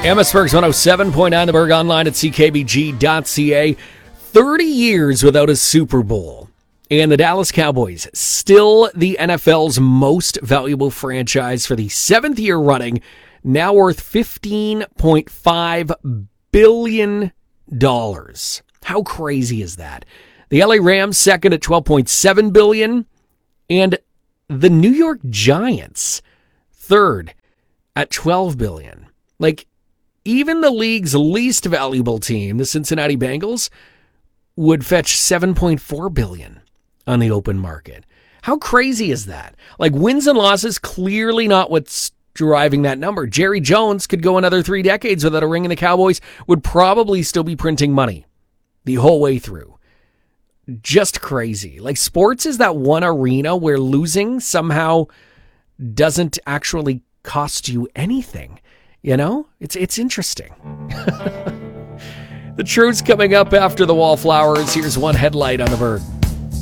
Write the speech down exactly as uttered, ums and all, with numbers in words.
Amherstburg's one oh seven point nine, the Berg, online at c k b g dot c a. thirty years without a Super Bowl. And the Dallas Cowboys, still the N F L's most valuable franchise for the seventh year running, now worth fifteen point five billion dollars. How crazy is that? The L A Rams second at twelve point seven billion dollars, and the New York Giants third at twelve billion dollars. Like, even the league's least valuable team, the Cincinnati Bengals, would fetch seven point four billion dollars on the open market. How crazy is that? Like, wins and losses, clearly not what's driving that number. Jerry Jones could go another three decades without a ring, and the Cowboys would probably still be printing money the whole way through. Just crazy. Like, sports is that one arena where losing somehow doesn't actually cost you anything. You know, it's it's interesting. The truth's coming up after the Wallflowers. Here's one headlight on the Berg.